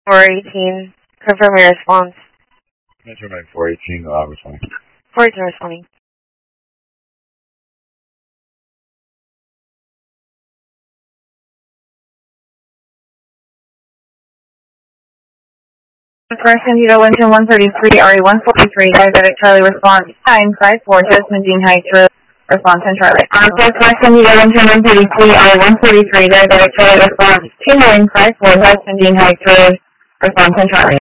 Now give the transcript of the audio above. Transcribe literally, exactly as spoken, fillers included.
four eighteen, confirm your response. Metro nine four eighteen, uh, responding. four eighteen responding. Person Vito Lincoln one thirty-three, R E one forty-three, diabetic Charlie response, nine five four, Jasmine Dean Heights Road, response on Charlie. Officer Person Vito Lincoln one thirty-three, R E one forty-three, diabetic Charlie response, two nine five four, Jasmine Dean Heights Road, response on Charlie.